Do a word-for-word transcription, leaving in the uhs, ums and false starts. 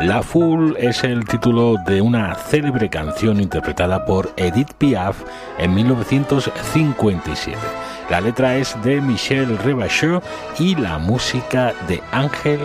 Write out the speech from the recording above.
La Foule es el título de una célebre canción interpretada por Edith Piaf en mil novecientos cincuenta y siete. La letra es de Michel Rebacheux y la música de Ángel